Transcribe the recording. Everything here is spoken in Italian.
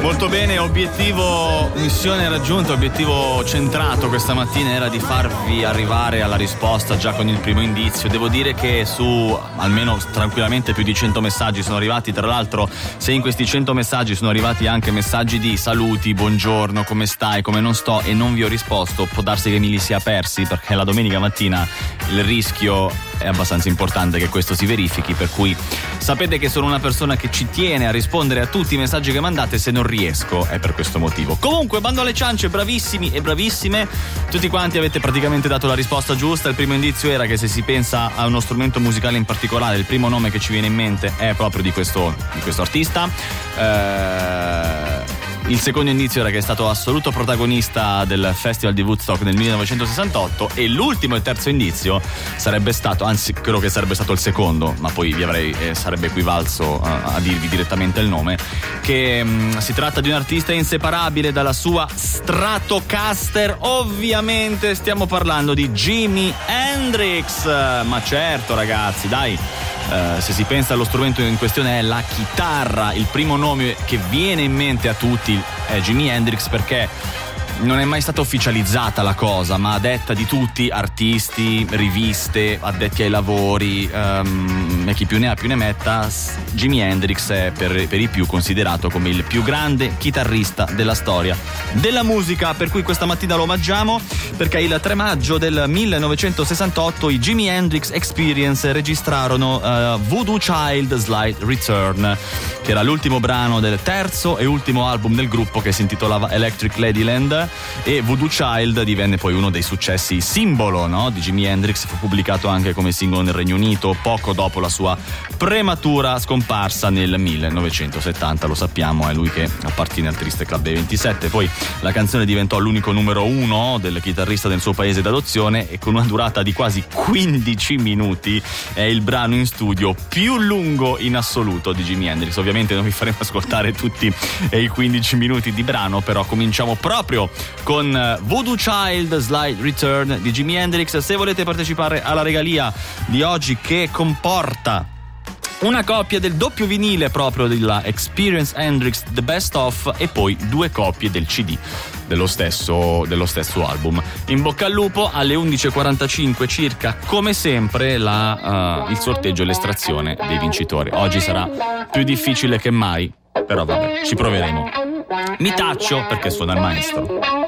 Molto bene, missione raggiunta, obiettivo centrato questa mattina era di farvi arrivare alla risposta già con il primo indizio. Devo dire che su almeno tranquillamente più di 100 messaggi sono arrivati. Tra l'altro, se in questi 100 messaggi sono arrivati anche messaggi di saluti, buongiorno, come stai, come non sto, e non vi ho risposto, può darsi che me li sia persi, perché la domenica mattina il rischio è abbastanza importante che questo si verifichi, per cui sapete che sono una persona che ci tiene a rispondere a tutti i messaggi che mandate. Se non riesco è per questo motivo. Comunque, bando alle ciance, bravissimi e bravissime, tutti quanti avete praticamente dato la risposta giusta. Il primo indizio era che se si pensa a uno strumento musicale in particolare, il primo nome che ci viene in mente è proprio di questo artista. Il secondo indizio era che è stato assoluto protagonista del Festival di Woodstock nel 1968, e l'ultimo e terzo indizio sarebbe stato, anzi credo che sarebbe stato il secondo, ma poi sarebbe equivalso a dirvi direttamente il nome, che si tratta di un artista inseparabile dalla sua Stratocaster. Ovviamente stiamo parlando di Jimi Hendrix. Ma certo ragazzi, dai, se si pensa allo strumento in questione è la chitarra, il primo nome che viene in mente a tutti è Jimi Hendrix, perché non è mai stata ufficializzata la cosa, ma a detta di tutti, artisti, riviste, addetti ai lavori, e chi più ne ha più ne metta, Jimi Hendrix è per i più considerato come il più grande chitarrista della storia della musica, per cui questa mattina lo omaggiamo, perché il 3 maggio del 1968 i Jimi Hendrix Experience registrarono Voodoo Child Slight Return, che era l'ultimo brano del terzo e ultimo album del gruppo, che si intitolava Electric Ladyland, e Voodoo Child divenne poi uno dei successi simbolo, no, di Jimi Hendrix. Fu pubblicato anche come singolo nel Regno Unito poco dopo la sua prematura scomparsa nel 1970. Lo sappiamo, è lui che appartiene al triste club dei 27. Poi la canzone diventò l'unico numero uno del chitarrista del suo paese d'adozione, e con una durata di quasi 15 minuti è il brano in studio più lungo in assoluto di Jimi Hendrix. Ovviamente non vi faremo ascoltare tutti i 15 minuti di brano, però cominciamo proprio con Voodoo Child Slight Return di Jimi Hendrix. Se volete partecipare alla regalia di oggi, che comporta una copia del doppio vinile proprio della Experience Hendrix The Best Of, e poi 2 copie del CD dello stesso album. In bocca al lupo. Alle 11:45 circa, come sempre, il sorteggio e l'estrazione dei vincitori. Oggi sarà più difficile che mai, però vabbè, ci proveremo. Mi taccio perché suona il maestro.